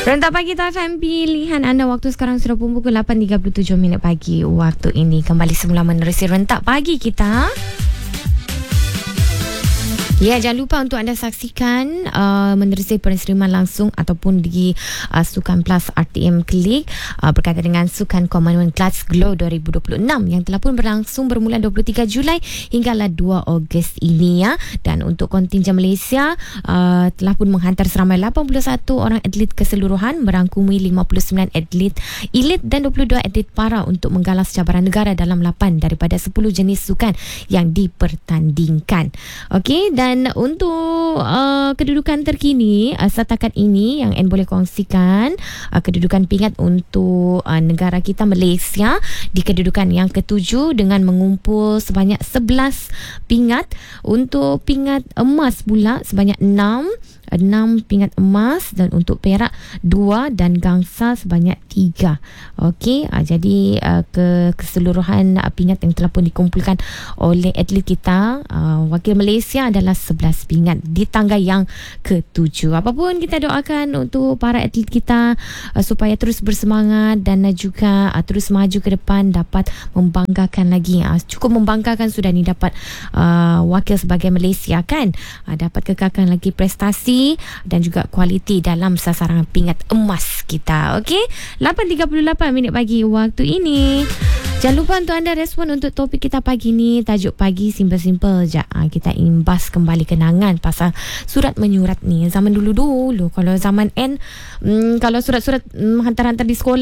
Rentak pagi TFM, pilihan anda. Waktu sekarang sudah pukul 8.37 minit pagi. Waktu ini kembali semula menerusi rentak pagi kita. Ya, jangan lupa untuk anda saksikan menerusi penseriman langsung ataupun di Sukan Plus RTM Klik berkaitan dengan Sukan Commonwealth Class Glow 2026 yang telah pun berlangsung bermula 23 Julai hinggalah 2 Ogos ini ya. Dan untuk kontingen Malaysia telah pun menghantar seramai 81 orang atlet keseluruhan merangkumi 59 atlet elit dan 22 atlet para untuk menggalas cabaran negara dalam 8 daripada 10 jenis sukan yang dipertandingkan. Okey, dan untuk kedudukan terkini setakat ini yang N boleh kongsikan, kedudukan pingat untuk negara kita Malaysia di kedudukan yang ke-7 dengan mengumpul sebanyak 11 pingat. Untuk pingat emas pula sebanyak 6 pingat emas, dan untuk perak 2 dan gangsa sebanyak 3. Okey, jadi keseluruhan pingat yang telah pun dikumpulkan oleh atlet kita wakil Malaysia adalah 11 pingat di tangga yang ke-7. Apapun kita doakan untuk para atlet kita supaya terus bersemangat dan juga terus maju ke depan, dapat membanggakan lagi. Cukup membanggakan sudah ni dapat wakil sebagai Malaysia kan, dapat kekalkan lagi prestasi dan juga kualiti dalam sasaran pingat emas kita. Okey, 8.38 minit pagi waktu ini. Jangan lupa untuk anda respon untuk topik kita pagi ni. Tajuk pagi simple-simple je. Kita imbas kembali kenangan pasal surat menyurat ni. Zaman dulu-dulu, kalau zaman N, kalau surat-surat hantar-hantar di sekolah